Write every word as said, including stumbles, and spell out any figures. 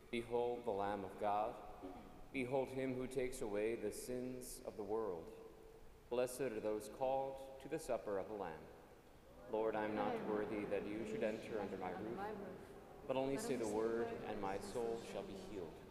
Behold the Lamb of God. Behold him who takes away the sins of the world. Blessed are those called to the supper of the Lamb. Lord, I am not worthy that you should enter under my roof, but only say the word, and my soul shall be healed.